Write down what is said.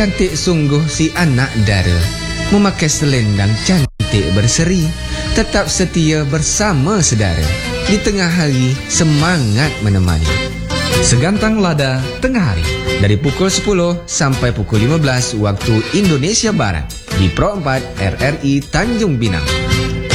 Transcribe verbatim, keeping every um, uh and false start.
Cantik sungguh si anak dara, memakai selendang cantik berseri, tetap setia bersama sedara, di tengah hari semangat menemani. Segantang Lada Tengah Hari, dari pukul sepuluh sampai pukul lima belas waktu Indonesia Barat, di Pro empat R R I Tanjung Pinang.